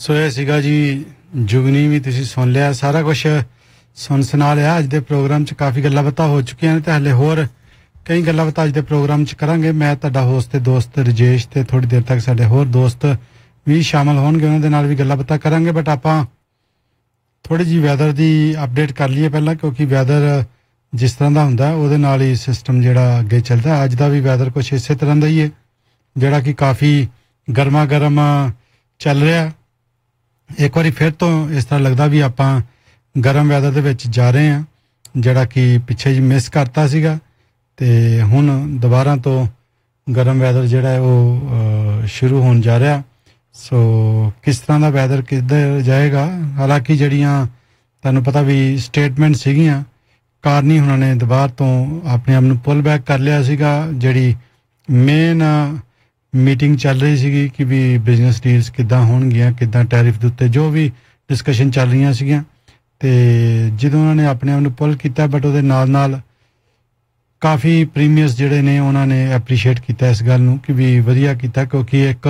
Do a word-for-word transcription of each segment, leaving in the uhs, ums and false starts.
ਸੋ ਇਹ ਸੀਗਾ ਜੀ ਜੁਗਨੀ ਵੀ ਤੁਸੀਂ ਸੁਣ ਲਿਆ, ਸਾਰਾ ਕੁਝ ਸੁਣ ਸੁਣਾ ਲਿਆ। ਅੱਜ ਦੇ ਪ੍ਰੋਗਰਾਮ 'ਚ ਕਾਫੀ ਗੱਲਾਂ ਬਾਤਾਂ ਹੋ ਚੁੱਕੀਆਂ ਨੇ ਤੇ ਹਲੇ ਹੋਰ ਕਈ ਗੱਲਾਂ ਬਾਤਾਂ ਅੱਜ ਦੇ ਪ੍ਰੋਗਰਾਮ 'ਚ ਕਰਾਂਗੇ। ਮੈਂ ਤੁਹਾਡਾ ਹੋਸਟ ਤੇ ਦੋਸਤ ਰਜੇਸ਼ ਤੇ ਥੋੜੀ ਦੇਰ ਤੱਕ ਸਾਡੇ ਹੋਰ ਦੋਸਤ ਵੀ ਸ਼ਾਮਲ ਹੋਣਗੇ, ਉਹਨਾਂ ਦੇ ਨਾਲ ਵੀ ਗੱਲਾਂ ਬਾਤਾਂ ਕਰਾਂਗੇ। ਬਟ ਆਪਾਂ ਥੋੜੀ ਜਿਹੀ ਵੈਦਰ ਦੀ ਅਪਡੇਟ ਕਰ ਲਈਏ ਪਹਿਲਾਂ, ਕਿਉਂਕਿ ਵੈਦਰ ਜਿਸ ਤਰ੍ਹਾਂ ਦਾ ਹੁੰਦਾ ਉਹਦੇ ਨਾਲ ਹੀ ਸਿਸਟਮ ਜਿਹੜਾ ਅੱਗੇ ਚੱਲਦਾ। ਅੱਜ ਦਾ ਵੀ ਵੈਦਰ ਕੁਛ ਇਸੇ ਤਰ੍ਹਾਂ ਦਾ ਹੀ ਹੈ, ਜਿਹੜਾ ਕਿ ਕਾਫੀ ਗਰਮਾ ਗਰਮ ਚੱਲ ਰਿਹਾ। ਇੱਕ ਵਾਰੀ ਫਿਰ ਤੋਂ ਇਸ ਤਰ੍ਹਾਂ ਲੱਗਦਾ ਵੀ ਆਪਾਂ ਗਰਮ ਵੈਦਰ ਦੇ ਵਿੱਚ ਜਾ ਰਹੇ ਹਾਂ, ਜਿਹੜਾ ਕਿ ਪਿੱਛੇ ਜੀ ਮਿਸ ਕਰਤਾ ਸੀਗਾ ਤੇ ਹੁਣ ਦੁਬਾਰਾ ਤੋਂ ਗਰਮ ਵੈਦਰ ਜਿਹੜਾ ਹੈ ਉਹ ਸ਼ੁਰੂ ਹੋਣ ਜਾ ਰਿਹਾ। ਸੋ ਕਿਸ ਤਰ੍ਹਾਂ ਦਾ ਵੈਦਰ ਕਿੱਧਰ ਜਾਏਗਾ, ਹਾਲਾਂਕਿ ਜਿਹੜੀਆਂ ਤੁਹਾਨੂੰ ਪਤਾ ਵੀ ਸਟੇਟਮੈਂਟ ਸੀਗੀਆਂ, ਕਾਰਨੀ ਉਹਨਾਂ ਨੇ ਦੁਬਾਰਾ ਤੋਂ ਆਪਣੇ ਆਪ ਨੂੰ ਪੁੱਲ ਬੈਕ ਕਰ ਲਿਆ ਸੀਗਾ। ਜਿਹੜੀ ਮੇਨ ਮੀਟਿੰਗ ਚੱਲ ਰਹੀ ਸੀਗੀ ਕਿ ਵੀ ਬਿਜ਼ਨਸ ਡੀਲਸ ਕਿੱਦਾਂ ਹੋਣਗੀਆਂ, ਕਿੱਦਾਂ ਟੈਰਿਫ ਦੇ ਉੱਤੇ ਜੋ ਵੀ ਡਿਸਕਸ਼ਨ ਚੱਲ ਰਹੀਆਂ ਸੀਗੀਆਂ, ਤੇ ਜਦੋਂ ਉਹਨਾਂ ਨੇ ਆਪਣੇ ਆਪ ਨੂੰ ਪੁੱਲ ਕੀਤਾ, ਬਟ ਉਹਦੇ ਨਾਲ ਨਾਲ ਕਾਫੀ ਪ੍ਰੀਮੀਅਰਸ ਜਿਹੜੇ ਨੇ ਉਹਨਾਂ ਨੇ ਐਪਰੀਸ਼ੀਏਟ ਕੀਤਾ ਇਸ ਗੱਲ ਨੂੰ ਕਿ ਵੀ ਵਧੀਆ ਕੀਤਾ, ਕਿਉਂਕਿ ਇੱਕ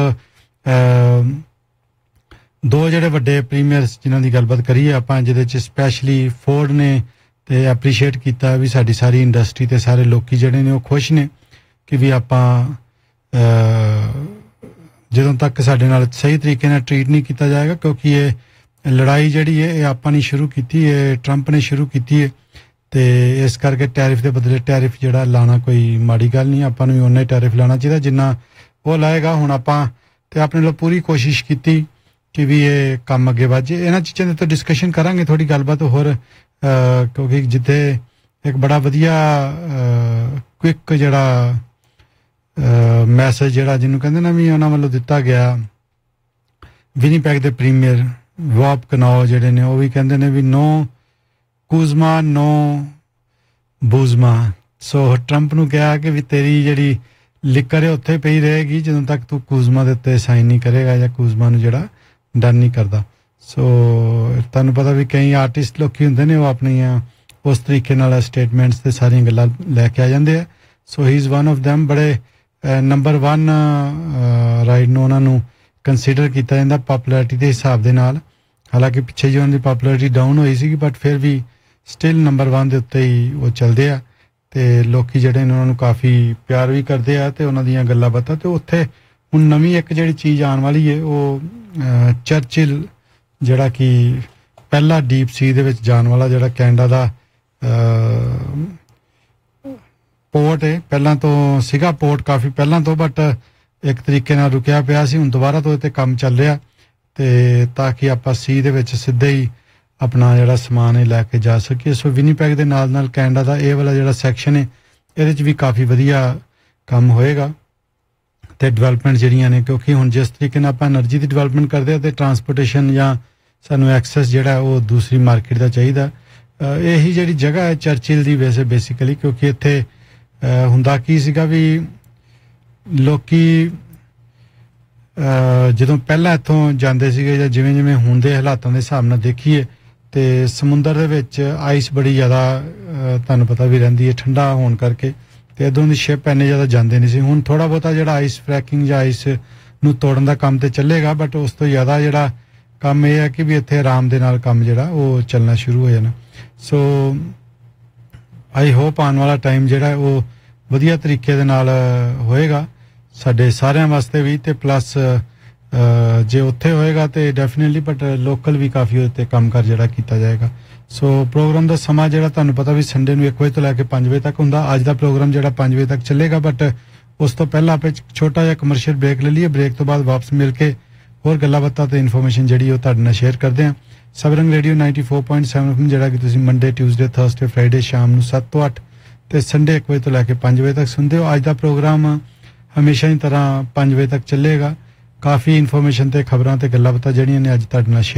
ਦੋ ਜਿਹੜੇ ਵੱਡੇ ਪ੍ਰੀਮੀਅਰਸ ਜਿਨ੍ਹਾਂ ਦੀ ਗੱਲਬਾਤ ਕਰੀਏ ਆਪਾਂ, ਜਿਹਦੇ 'ਚ ਸਪੈਸ਼ਲੀ ਫੋਰਡ ਨੇ ਤੇ ਐਪਰੀਸ਼ੀਏਟ ਕੀਤਾ ਵੀ ਸਾਡੀ ਸਾਰੀ ਇੰਡਸਟਰੀ ਤੇ ਸਾਰੇ ਲੋਕੀ ਜਿਹੜੇ ਨੇ ਉਹ ਖੁਸ਼ ਨੇ ਕਿ ਵੀ ਆਪਾਂ ਜਦੋਂ ਤੱਕ ਸਾਡੇ ਨਾਲ ਸਹੀ ਤਰੀਕੇ ਨਾਲ ਟਰੀਟ ਨਹੀਂ ਕੀਤਾ ਜਾਏਗਾ, ਕਿਉਂਕਿ ਇਹ ਲੜਾਈ ਜਿਹੜੀ ਹੈ ਇਹ ਆਪਾਂ ਨੇ ਸ਼ੁਰੂ ਕੀਤੀ ਹੈ, ਟਰੰਪ ਨੇ ਸ਼ੁਰੂ ਕੀਤੀ ਹੈ, ਤੇ ਇਸ ਕਰਕੇ ਟੈਰਿਫ ਦੇ ਬਦਲੇ ਟੈਰਿਫ ਜਿਹੜਾ ਲਾਣਾ ਕੋਈ ਮਾੜੀ ਗੱਲ ਨਹੀਂ। ਆਪਾਂ ਨੂੰ ਵੀ ਉਨਾ ਹੀ ਟੈਰਿਫ ਲਾਣਾ ਚਾਹੀਦਾ ਜਿੰਨਾ ਉਹ ਲਾਏਗਾ। ਹੁਣ ਆਪਾਂ ਤੇ ਆਪਣੇ ਵੱਲੋਂ ਪੂਰੀ ਕੋਸ਼ਿਸ਼ ਕੀਤੀ ਕਿ ਵੀ ਇਹ ਕੰਮ ਅੱਗੇ ਵੱਧ ਜਾਏ। ਇਹਨਾਂ ਚੀਜ਼ਾਂ ਦੇ ਉੱਤੇ ਡਿਸਕਸ਼ਨ ਕਰਾਂਗੇ, ਥੋੜੀ ਗੱਲਬਾਤ ਹੋਰ, ਕਿਉਂਕਿ ਜਿੱਥੇ ਇੱਕ ਬੜਾ ਵਧੀਆ ਕੁਇਕ ਜਿਹੜਾ ਮੈਸੇਜ ਜਿਹੜਾ ਜਿਹਨੂੰ ਕਹਿੰਦੇ ਨਾ ਵੀ ਉਹਨਾਂ ਵੱਲੋਂ ਦਿੱਤਾ ਗਿਆ, ਵਿਨੀਪੈਗ ਦੇ ਪ੍ਰੀਮੀਅਰ ਵੌਬ ਕਨੌ ਜਿਹੜੇ ਨੇ ਉਹ ਵੀ ਕਹਿੰਦੇ ਨੇ ਵੀ ਨੋ ਕੂਜ਼ਮਾ ਨੋ ਬੂਜ਼ਮਾ। ਸੋ ਟਰੰਪ ਨੂੰ ਕਿਹਾ ਕਿ ਵੀ ਤੇਰੀ ਜਿਹੜੀ ਲਿਕਰ ਹੈ ਉੱਥੇ ਪਈ ਰਹੇਗੀ ਜਦੋਂ ਤੱਕ ਤੂੰ ਕੂਜ਼ਮਾ ਦੇ ਉੱਤੇ ਸਾਈਨ ਨਹੀਂ ਕਰੇਗਾ ਜਾਂ ਕੂਜ਼ਮਾ ਨੂੰ ਜਿਹੜਾ ਡਨ ਨਹੀਂ ਕਰਦਾ। ਸੋ ਤੁਹਾਨੂੰ ਪਤਾ ਵੀ ਕਈ ਆਰਟਿਸਟ ਲੋਕੀ ਹੁੰਦੇ ਨੇ ਉਹ ਆਪਣੀਆਂ ਉਸ ਤਰੀਕੇ ਨਾਲ ਸਟੇਟਮੈਂਟਸ ਤੇ ਸਾਰੀਆਂ ਗੱਲਾਂ ਲੈ ਕੇ ਆ ਜਾਂਦੇ ਆ। ਸੋ ਹੀ ਇਜ਼ ਵਨ ਆਫ ਦੈਮ। ਬੜੇ ਨੰਬਰ ਵਨ ਰਾਈਡ ਨੂੰ ਉਹਨਾਂ ਨੂੰ ਕੰਸੀਡਰ ਕੀਤਾ ਜਾਂਦਾ ਪਾਪੂਲੈਰਿਟੀ ਦੇ ਹਿਸਾਬ ਦੇ ਨਾਲ, ਹਾਲਾਂਕਿ ਪਿੱਛੇ ਜਿਹੀ ਉਹਨਾਂ ਦੀ ਪਾਪੂਲੈਰਿਟੀ ਡਾਊਨ ਹੋਈ ਸੀਗੀ, ਬਟ ਫਿਰ ਵੀ ਸਟਿਲ ਨੰਬਰ ਵਨ ਦੇ ਉੱਤੇ ਹੀ ਉਹ ਚੱਲਦੇ ਆ ਤੇ ਲੋਕੀ ਜਿਹੜੇ ਨੇ ਉਹਨਾਂ ਨੂੰ ਕਾਫੀ ਪਿਆਰ ਵੀ ਕਰਦੇ ਆ ਤੇ ਉਹਨਾਂ ਦੀਆਂ ਗੱਲਾਂ ਬਾਤਾਂ। ਤੇ ਉੱਥੇ ਹੁਣ ਨਵੀਂ ਇੱਕ ਜਿਹੜੀ ਚੀਜ਼ ਆਉਣ ਵਾਲੀ ਹੈ ਉਹ ਚਰਚਿਲ, ਜਿਹੜਾ ਕਿ ਪਹਿਲਾ ਡੀਪ ਸੀ ਦੇ ਵਿੱਚ ਜਾਣ ਵਾਲਾ ਜਿਹੜਾ ਕੈਨੇਡਾ ਦਾ ਪੋਰਟ ਹੈ, ਪਹਿਲਾਂ ਤੋਂ ਸੀਗਾ ਪੋਰਟ ਕਾਫੀ ਪਹਿਲਾਂ ਤੋਂ, ਬਟ ਇੱਕ ਤਰੀਕੇ ਨਾਲ ਰੁਕਿਆ ਪਿਆ ਸੀ, ਹੁਣ ਦੁਬਾਰਾ ਤੋਂ ਇਹ 'ਤੇ ਕੰਮ ਚੱਲ ਰਿਹਾ ਤੇ ਤਾਂ ਕਿ ਆਪਾਂ ਸੀ ਦੇ ਵਿੱਚ ਸਿੱਧੇ ਹੀ ਆਪਣਾ ਜਿਹੜਾ ਸਮਾਨ ਹੈ ਲੈ ਕੇ ਜਾ ਸਕੀਏ। ਸੋ ਵਿਨੀਪੈਗ ਦੇ ਨਾਲ ਨਾਲ ਕੈਨੇਡਾ ਦਾ ਇਹ ਵਾਲਾ ਜਿਹੜਾ ਸੈਕਸ਼ਨ ਹੈ ਇਹਦੇ 'ਚ ਵੀ ਕਾਫੀ ਵਧੀਆ ਕੰਮ ਹੋਏਗਾ ਤੇ ਡਿਵੈਲਪਮੈਂਟ ਜਿਹੜੀਆਂ ਨੇ, ਕਿਉਂਕਿ ਹੁਣ ਜਿਸ ਤਰੀਕੇ ਨਾਲ ਆਪਾਂ એનર્ਜੀ ਦੀ ਡਿਵੈਲਪਮੈਂਟ ਕਰਦੇ ਹਾਂ ਤੇ ਟਰਾਂਸਪੋਰਟੇਸ਼ਨ ਜਾਂ ਸਾਨੂੰ ਐਕਸੈਸ ਜਿਹੜਾ ਉਹ ਦੂਸਰੀ ਮਾਰਕੀਟ ਦਾ ਚਾਹੀਦਾ। ਇਹੀ ਜਿਹੜੀ ਜਗ੍ਹਾ ਹੈ ਚਰਚਿਲ ਦੀ ਵੈਸੇ ਬੇਸਿਕਲੀ, ਕਿਉਂਕਿ ਇੱਥੇ ਹੁੰਦਾ ਕੀ ਸੀਗਾ ਵੀ ਲੋਕੀ ਜਦੋਂ ਪਹਿਲਾਂ ਇੱਥੋਂ ਜਾਂਦੇ ਸੀਗੇ ਜਾਂ ਜਿਵੇਂ ਜਿਵੇਂ ਹੁਣ ਦੇ ਹਾਲਾਤਾਂ ਦੇ ਹਿਸਾਬ ਨਾਲ ਦੇਖੀਏ ਤੇ ਸਮੁੰਦਰ ਦੇ ਵਿੱਚ ਆਈਸ ਬੜੀ ਜ਼ਿਆਦਾ ਤੁਹਾਨੂੰ ਪਤਾ ਵੀ ਰਹਿੰਦੀ ਹੈ ਠੰਡਾ ਹੋਣ ਕਰਕੇ, ਤੇ ਇੱਧਰੋਂ ਦੀ ਸ਼ਿਪ ਇੰਨੇ ਜ਼ਿਆਦਾ ਜਾਂਦੇ ਨਹੀਂ ਸੀ। ਹੁਣ ਥੋੜਾ ਬਹੁਤਾ ਜਿਹੜਾ ਆਈਸ ਫ੍ਰੈਕਿੰਗ ਜਾਂ ਆਈਸ ਨੂੰ ਤੋੜਨ ਦਾ ਕੰਮ ਤੇ ਚੱਲੇਗਾ, ਬਟ ਉਸ ਤੋਂ ਜ਼ਿਆਦਾ ਜਿਹੜਾ ਕੰਮ ਇਹ ਹੈ ਕਿ ਵੀ ਇੱਥੇ ਆਰਾਮ ਦੇ ਨਾਲ ਕੰਮ ਜਿਹੜਾ ਉਹ ਚੱਲਣਾ ਸ਼ੁਰੂ ਹੋ ਜਾਣਾ। ਸੋ ਆਈ ਹੋਪ ਆਉਣ ਵਾਲਾ ਟਾਈਮ ਜਿਹੜਾ ਉਹ ਵਧੀਆ ਤਰੀਕੇ ਦੇ ਨਾਲ ਹੋਏਗਾ ਸਾਡੇ ਸਾਰਿਆਂ ਵਾਸਤੇ ਵੀ, ਤੇ ਪਲੱਸ ਜੇ ਉੱਥੇ ਹੋਏਗਾ ਤੇ ਡੈਫੀਨੇਟਲੀ, ਬਟ ਲੋਕਲ ਵੀ ਕਾਫੀ ਉਹਦੇ 'ਤੇ ਕੰਮ ਕਰ ਜਿਹੜਾ ਕੀਤਾ ਜਾਏਗਾ। ਸੋ ਪ੍ਰੋਗਰਾਮ ਦਾ ਸਮਾਂ ਜਿਹੜਾ ਤੁਹਾਨੂੰ ਪਤਾ ਵੀ ਸੰਡੇ ਨੂੰ ਇੱਕ ਵਜੇ ਤੋਂ ਲੈ ਕੇ ਪੰਜ ਵਜੇ ਤੱਕ ਹੁੰਦਾ। ਅੱਜ ਦਾ ਪ੍ਰੋਗਰਾਮ ਜਿਹੜਾ ਪੰਜ ਵਜੇ ਤੱਕ ਚੱਲੇਗਾ, ਬਟ ਉਸ ਤੋਂ ਪਹਿਲਾਂ ਆਪਾਂ ਛੋਟਾ ਜਿਹਾ ਕਮਰਸ਼ੀਅਲ ਬ੍ਰੇਕ ਲੈ ਲਈਏ। ਬ੍ਰੇਕ ਤੋਂ ਬਾਅਦ ਵਾਪਸ ਮਿਲ ਕੇ ਹੋਰ ਗੱਲਾਂ ਬਾਤਾਂ ਤੇ ਇਨਫੋਰਮੇਸ਼ਨ ਜਿਹੜੀ ਉਹ ਤੁਹਾਡੇ ਨਾਲ ਸ਼ੇਅਰ ਕਰਦੇ ਹਾਂ। ਸਬਰੰਗ radio ninety four point seven F M, ਜਿਹੜਾ ਕਿ ਤੁਸੀਂ ਮੰਡੇ, ਟਿਊਜ਼ਡੇ, ਥਰਸਡੇ, ਫਰਾਈਡੇ ਸ਼ਾਮ ਨੂੰ ਸੱਤ ਤੋਂ ਅੱਠ ਤੇ ਸੰਡੇ ਇੱਕ ਵਜੇ ਤੋਂ ਲੈ ਕੇ ਪੰਜ ਵਜੇ ਤੱਕ ਸੁਣਦੇ ਹੋ। ਅੱਜ ਦਾ ਪ੍ਰੋਗਰਾਮ ਹਮੇਸ਼ਾ ਦੀ ਤਰ੍ਹਾਂ ਪੰਜ ਵਜੇ ਤੱਕ ਚੱਲੇਗਾ। ਕਾਫੀ ਇਨਫੋਰਮੇਸ਼ਨ ਤੇ ਖਬਰਾਂ ਤੇ ਗੱਲਾਂ ਬਾਤਾਂ ਜਿਹੜੀਆਂ ਨੇ ਅੱਜ ਤੁਹਾਡੇ ਨਾਲ